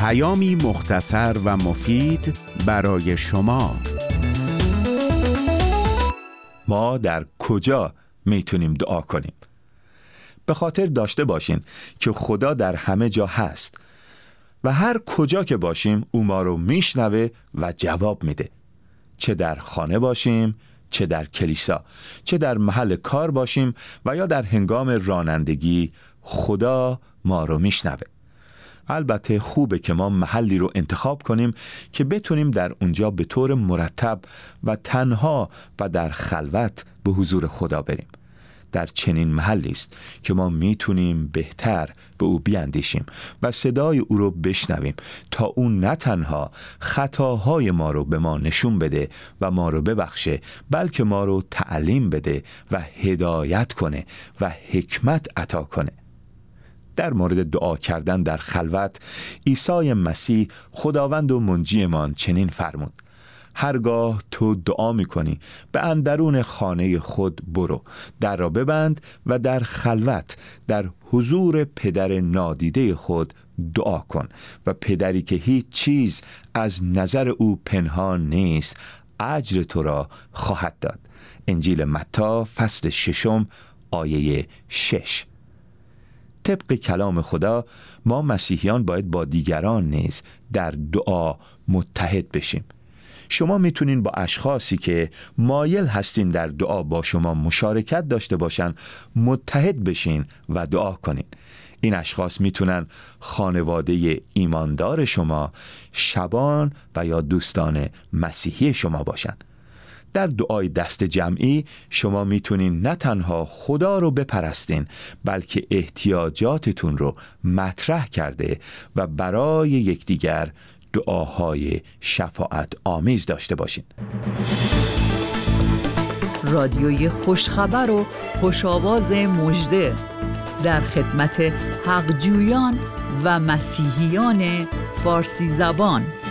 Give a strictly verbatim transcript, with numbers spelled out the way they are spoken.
پیامی مختصر و مفید برای شما. ما در کجا میتونیم دعا کنیم؟ به خاطر داشته باشین که خدا در همه جا هست و هر کجا که باشیم او ما رو میشنوه و جواب میده. چه در خانه باشیم، چه در کلیسا، چه در محل کار باشیم و یا در هنگام رانندگی، خدا ما رو میشنوه. البته خوبه که ما محلی رو انتخاب کنیم که بتونیم در اونجا به طور مرتب و تنها و در خلوت به حضور خدا بریم. در چنین محلی است که ما میتونیم بهتر به او بیاندیشیم و صدای او رو بشنویم تا او نه تنها خطاهای ما رو به ما نشون بده و ما رو ببخشه، بلکه ما رو تعلیم بده و هدایت کنه و حکمت عطا کنه. در مورد دعا کردن در خلوت، عیسی مسیح خداوند و منجیمان چنین فرمود: هرگاه تو دعا میکنی به اندرون خانه خود برو، در را ببند و در خلوت در حضور پدر نادیده خود دعا کن و پدری که هیچ چیز از نظر او پنهان نیست اجر تو را خواهد داد. انجیل متی فصل ششم آیه شش. طبق کلام خدا ما مسیحیان باید با دیگران نیز در دعا متحد بشیم. شما میتونین با اشخاصی که مایل هستین در دعا با شما مشارکت داشته باشن متحد بشین و دعا کنین. این اشخاص میتونن خانواده ایماندار شما، شبان و یا دوستان مسیحی شما باشن. در دعای دست جمعی شما میتونین نه تنها خدا رو بپرستین، بلکه احتیاجاتتون رو مطرح کرده و برای یکدیگر دعاهای شفاعت آمیز داشته باشین. رادیوی خوشخبر و خوشاواز مژده در خدمت حقجویان و مسیحیان فارسی زبان.